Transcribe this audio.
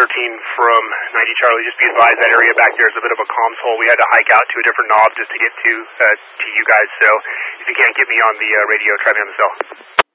from 90 Charlie. Just be advised that area back there is a bit of a comms hole. We had to hike out to a different knob just to get to you guys. So if you can't get me on the radio, try me on the cell.